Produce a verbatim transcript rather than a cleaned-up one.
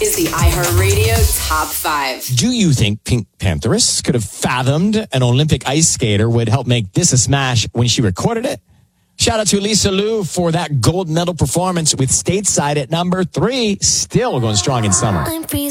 is the iHeartRadio Top five. Do you think Pink Panthers could have fathomed an Olympic ice skater would help make this a smash when she recorded it? Shout out to Lisa Liu for that gold medal performance with Stateside at number three. Still going strong in summer.